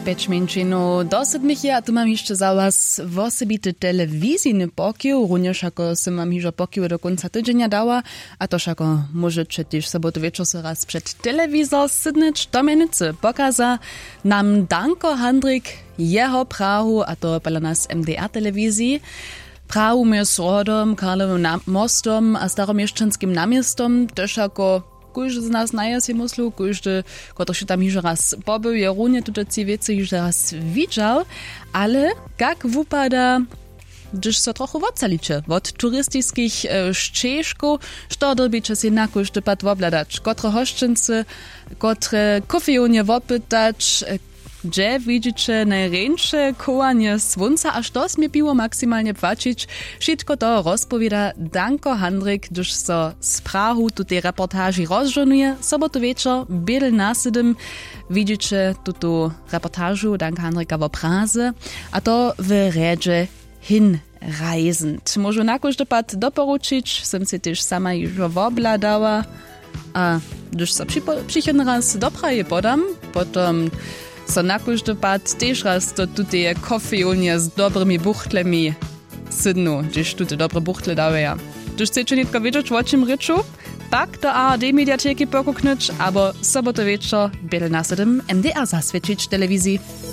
5 minut do 7 a tu mam jeszcze za was osobity telewizyjny pokił, również jako sam mam hižo pokił do końca tydzienia dała, a toż jako możecie też sobotu wieczór so raz przed telewizor sydnyć, to mienicy pokaza nam Danko Handrik jeho prahu, a to pala nas MDR telewizji. Prahu między Rodom, Karlovym mostom a staromieszczanskim namiestom, też jako każdy z nas naje si myslu, każdy, kto się tam już raz pobył, je równie tutaj ci wiece już raz widział, ale jak wypada, gdyż so trochę odsalicie od turystycznych ścieżków, co dobicie si na każdy pad obladać, które hoszczyncy, które kofejonie opytać, gdzie widzicie najręcze kołanie słońca, a što smie piło maksymalnie płacić, wszystko to rozpowiada Danko Handrik, gdyż so z Prahu tutaj reportaży rozżonuje. Sobotu wieczór, biel na 7, widzicie tutu reportażu Danka Handrika w Praze, a to w redzie hinreisend. Może na każdy pad doporučić, som si też sama już obladała, a gdyż so przychodny raz do Prahy podam, potom so na każdy pad też raz to tutaj kofejonie z dobrymi buchtlemi sydnu, gdyż tutaj dobre buchtle dawają. Gdyż chcecie nie tylko wiedzieć, o czym ryczu, pak do ARD Mediatheki pokuknąć, albo sobotu wieczór biel na 7 MDR zaswiecić telewizji.